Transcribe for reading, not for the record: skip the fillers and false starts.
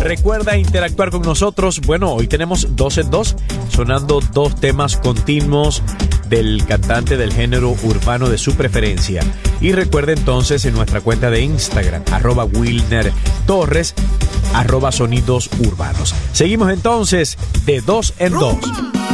Recuerda interactuar con nosotros. Bueno, hoy tenemos 2 en 2, sonando 2 temas continuos del cantante del género urbano de su preferencia. Y recuerda entonces en nuestra cuenta de Instagram, @WilnerTorres, @sonidosurbanos. Seguimos entonces de 2 en 2.